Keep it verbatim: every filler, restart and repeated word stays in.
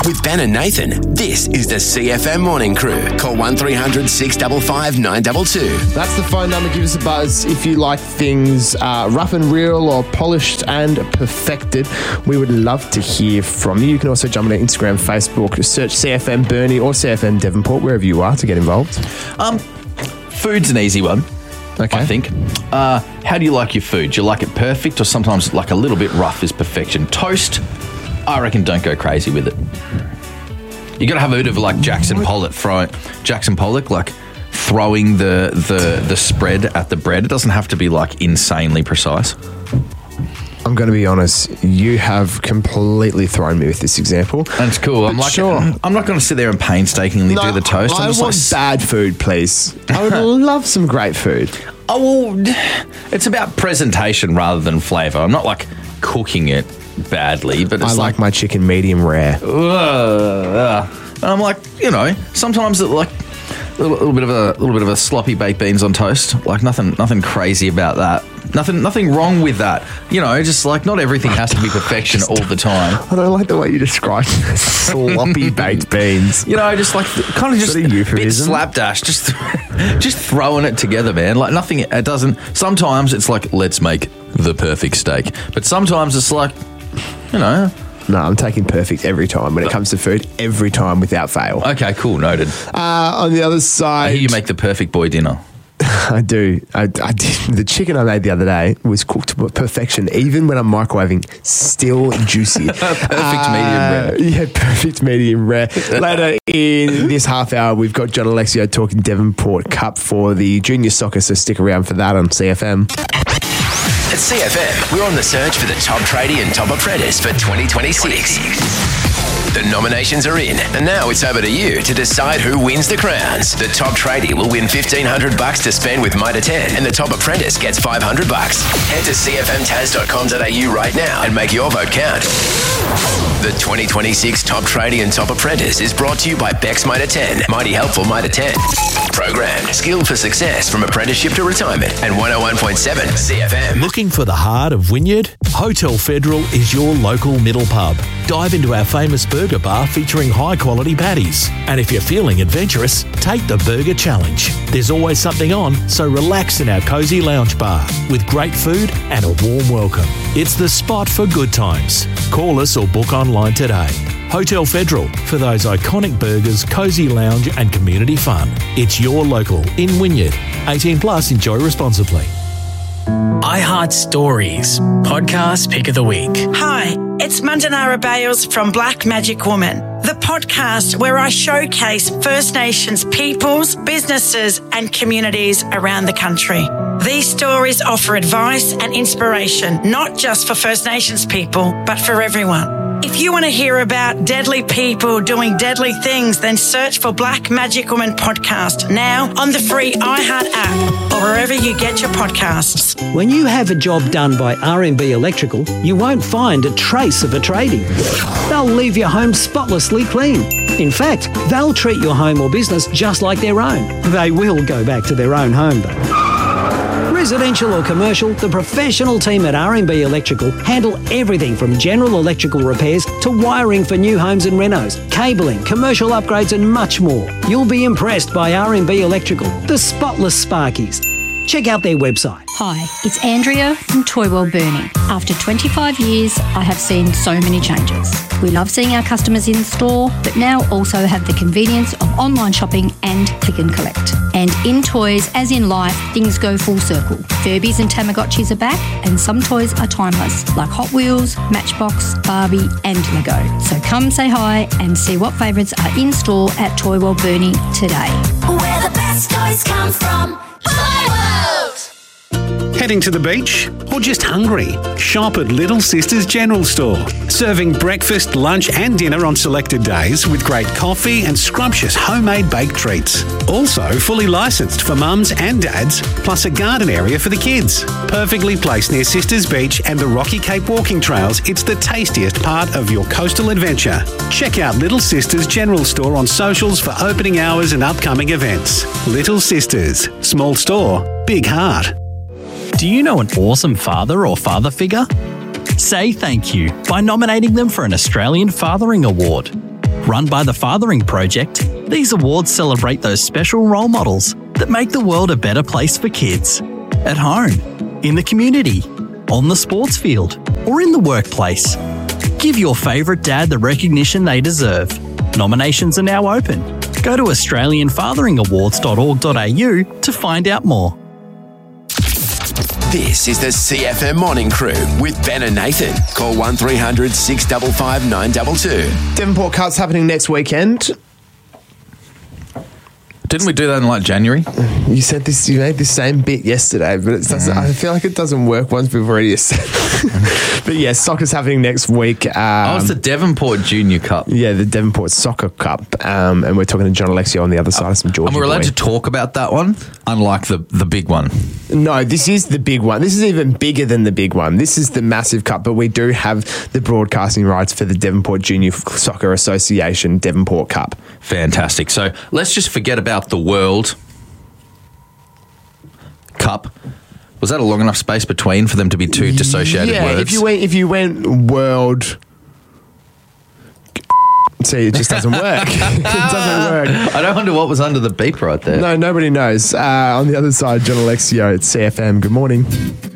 With Ben and Nathan, this is the C F M Morning Crew. Call one three hundred six five five nine two two. That's the phone number. Give us a buzz if you like things uh, rough and real or polished and perfected. We would love to hear from you. You can also jump on Instagram, Facebook, search C F M Burnie or C F M Devonport, wherever you are, to get involved. Um, food's an easy one. Okay. I think. Uh, how do you like your food? Do you like it perfect or sometimes like a little bit rough is perfection? Toast, I reckon don't go crazy with it. You got to have a bit of like Jackson Pollock throwing, Jackson Pollock, like throwing the, the, the spread at the bread. It doesn't have to be like insanely precise. I'm going to be honest, you have completely thrown me with this example. That's cool. But I'm like, sure. I'm not going to sit there and painstakingly No, do the toast. I I'm just want like, bad food, please. I would love some great food. Oh, well, it's about presentation rather than flavour. I'm not like cooking it badly, but it's I like like, my chicken medium rare. uh, uh. And I'm like, you know, sometimes it like a little, little bit of a little bit of a sloppy baked beans on toast. Like nothing, nothing crazy about that. Nothing, nothing wrong with that. You know, just like not everything has to be perfection all the time. I don't like the way you describe sloppy baked beans. You know, just like kind of just that a bit euphemism? slapdash, just just throwing it together, man. Like nothing. It doesn't. Sometimes it's like let's make the perfect steak, but sometimes it's like, you know. No, I'm taking perfect every time when it comes to food. Every time without fail. Okay, cool, noted. Uh, on the other side, I hear you make the perfect boy dinner. I do. I, I did. The chicken I made the other day was cooked to perfection, even when I'm microwaving, still juicy. Perfect uh, medium rare. Yeah, perfect medium rare. Later in this half hour, we've got John Alexio talking Devonport Cup for the junior soccer, so stick around for that on C F M. At C F M, we're on the search for the top tradie and top apprentice for twenty twenty-six. The nominations are in, and now it's over to you to decide who wins the crowns. The top tradie will win fifteen hundred bucks to spend with Mitre ten, and the top apprentice gets five hundred bucks. Head to c f m tas dot com dot a u right now and make your vote count. The twenty twenty-six Top Tradie and Top Apprentice is brought to you by Bex Mitre ten, Mighty Helpful Mitre ten. Programmed, skilled for success from apprenticeship to retirement, and one oh one point seven C F M. Looking for the heart of Wynyard? Hotel Federal is your local middle pub. Dive into our famous burger bar featuring high-quality patties. And if you're feeling adventurous, take the Burger Challenge. There's always something on, so relax in our cosy lounge bar with great food and a warm welcome. It's the spot for good times. Call us or book online today. Hotel Federal, for those iconic burgers, cosy lounge and community fun. It's your local in Wynyard. eighteen plus, enjoy responsibly. iHeart Stories, podcast pick of the week. Hi, it's Mandanara Bales from Black Magic Woman, the podcast where I showcase First Nations peoples, businesses and communities around the country. These stories offer advice and inspiration, not just for First Nations people, but for everyone. If you want to hear about deadly people doing deadly things, then search for Black Magic Woman Podcast now on the free iHeart app or wherever you get your podcasts. When you have a job done by R M B Electrical, you won't find a trace of a tradie. They'll leave your home spotlessly clean. In fact, they'll treat your home or business just like their own. They will go back to their own home though. Residential or commercial, the professional team at R M B Electrical handle everything from general electrical repairs to wiring for new homes and renos, cabling, commercial upgrades and much more. You'll be impressed by R M B Electrical, the spotless Sparkies. Check out their website. Hi, it's Andrea from Toywell Burnie. After twenty-five years, I have seen so many changes. We love seeing our customers in store, but now also have the convenience of online shopping and click and collect. And in toys, as in life, things go full circle. Furbies and Tamagotchis are back, and some toys are timeless, like Hot Wheels, Matchbox, Barbie and Lego. So come say hi and see what favourites are in store at Toywell Burnie today. Where the best toys come from. Heading to the beach or just hungry? Shop at Little Sisters General Store. Serving breakfast, lunch and dinner on selected days with great coffee and scrumptious homemade baked treats. Also fully licensed for mums and dads, plus a garden area for the kids. Perfectly placed near Sisters Beach and the Rocky Cape walking trails, it's the tastiest part of your coastal adventure. Check out Little Sisters General Store on socials for opening hours and upcoming events. Little Sisters. Small store, big heart. Do you know an awesome father or father figure? Say thank you by nominating them for an Australian Fathering Award. Run by the Fathering Project, these awards celebrate those special role models that make the world a better place for kids. At home, in the community, on the sports field, or in the workplace. Give your favourite dad the recognition they deserve. Nominations are now open. Go to australian fathering awards dot org dot a u to find out more. This is the C F M Morning Crew with Ben and Nathan. Call one three hundred six five five nine two two. Devonport Cup's happening next weekend. Didn't we do that in like January? You said this. You made the same bit yesterday, but it doesn't. Mm. I feel like it doesn't work once we've already said. But yeah, soccer's happening next week. Um, oh, it's the Devonport Junior Cup. Yeah, the Devonport Soccer Cup, um, and we're talking to John Alexio on the other side of some Georgia. And we're allowed boy. to talk about that one, unlike the the big one. No, this is the big one. This is even bigger than the big one. This is the massive cup, but we do have the broadcasting rights for the Devonport Junior Soccer Association Devonport Cup. Fantastic. So let's just forget about the World Cup. Was that a long enough space between for them to be two dissociated yeah, words? if you went, if you went world, see, it just doesn't work. It doesn't work. I don't wonder what was under the beep right there. No, nobody knows. Uh, on the other side, John Alexio at C F M. Good morning.